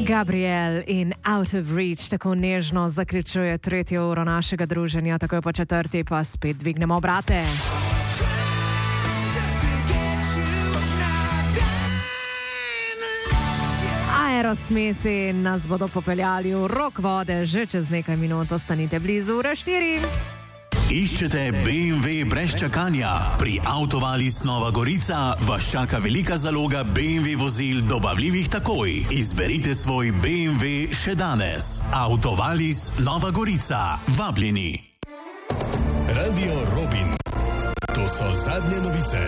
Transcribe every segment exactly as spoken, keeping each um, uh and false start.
Gabriel in Out of Reach tako nežno zaključuje tretjo uro našega druženja, tako je po četrti pa spet dvignemo obrate. Aerosmithi nas bodo popeljali v rok vode že čez nekaj minut, ostanite blizu ure štiri. Iščete B M W brez čakanja? Pri Autovalis Nova Gorica vas čaka velika zaloga B M W vozil dobavljivih takoj. Izberite svoj B M W še danes. Autovalis Nova Gorica. Vabljeni. Radio Robin. To so zadnje novice.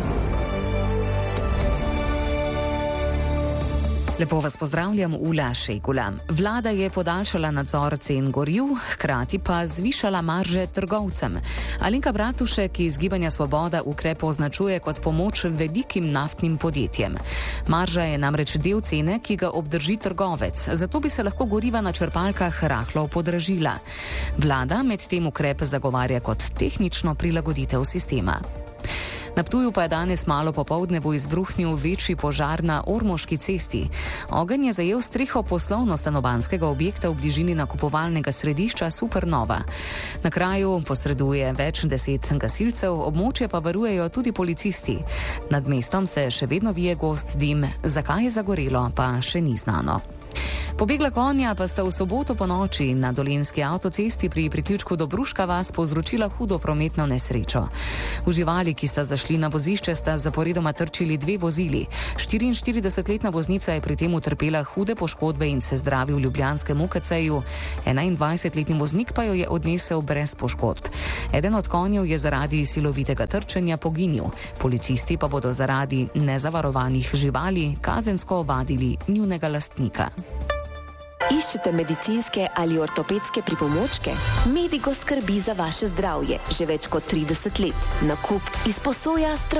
Lepo vas pozdravljam, Ula Šejkula. Vlada je podaljšala nadzor cen goriv, hkrati pa zvišala marže trgovcem. Alenka Bratušek iz Gibanja Svoboda ukrep označuje kot pomoč velikim naftnim podjetjem. Marža je namreč del cene, ki ga obdrži trgovec, zato bi se lahko goriva na črpalkah rahlo podražila. Vlada medtem ukrep zagovarja kot tehnično prilagoditev sistema. Na Ptuju pa je danes malo popoldne bo izbruhnil večji požar na Ormoški cesti. Ogenj je zajel streho poslovno-stanovanjskega objekta v bližini nakupovalnega središča Supernova. Na kraju posreduje več deset gasilcev, območje pa varujejo tudi policisti. Nad mestom se še vedno vije gost dim, zakaj je zagorelo, pa še ni znano. Pobegla konja pa sta v soboto po noči na Dolenjski avtocesti pri priključku Dobruška vas povzročila hudo prometno nesrečo. V živali, ki sta zašli na vozišče, sta zaporedoma trčili dve vozili. štiriinštiridesetletna voznica je pri tem utrpela hude poškodbe in se zdravi v ljubljanskem U K C-ju. enaindvajsetletni voznik pa jo je odnesel brez poškodb. Eden od konjev je zaradi silovitega trčenja poginil. Policisti pa bodo zaradi nezavarovanih živali kazensko ovadili njunega lastnika. Iščete medicinske ali ortopedske pripomočke? Medigo skrbi za vaše zdravje že več kot trideset let. Nakup, izposoja, strokovnjak.